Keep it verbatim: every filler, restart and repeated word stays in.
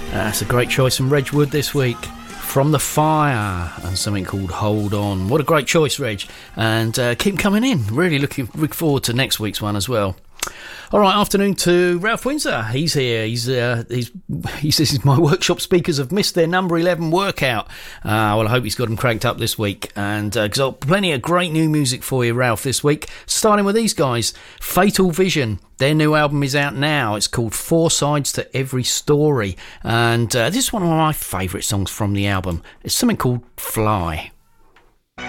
That's a great choice from Reg Wood this week. From the Fire and something called Hold On. What a great choice, Reg. And uh, keep coming in. Really looking, looking forward to next week's one as well. All right, afternoon to Ralph Windsor. He's here. He's uh, he's he says my workshop speakers have missed their number eleven workout. Uh, well, I hope he's got them cranked up this week. And because uh, I've got plenty of great new music for you, Ralph, this week. Starting with these guys, Fatal Vision. Their new album is out now. It's called Four Sides to Every Story. And uh, this is one of my favourite songs from the album. It's something called Fly.